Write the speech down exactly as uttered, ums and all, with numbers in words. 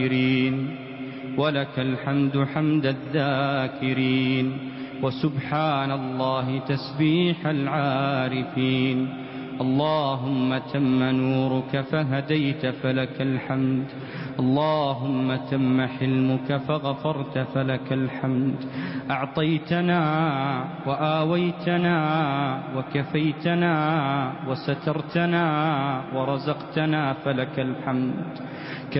ولك الحمد حمد الذاكرين، وسبحان الله تسبيح العارفين. اللهم تم نورك فهديت فلك الحمد، اللهم تم حلمك فغفرت فلك الحمد. أعطيتنا وآويتنا وكفيتنا وسترتنا ورزقتنا فلك الحمد.